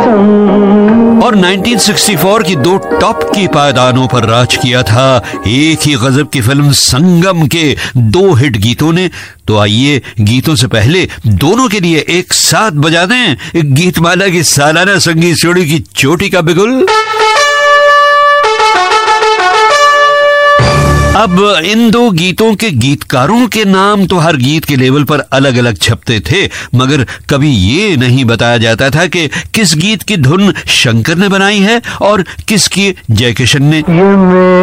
और 1964 की 2 टॉप की पायदानों पर राज किया था एक ही गजब की फिल्म संगम के 2 हिट गीतों ने। तो आइए गीतों से पहले दोनों के लिए एक साथ बजा दें गीतमाला की सालाना संगीत जोड़ी की चोटी का बिगुल। अब इन 2 गीतों के गीतकारों के नाम तो हर गीत के लेवल पर अलग अलग छपते थे, मगर कभी ये नहीं बताया जाता था कि किस गीत की धुन शंकर ने बनाई है और किसकी जयकिशन ने।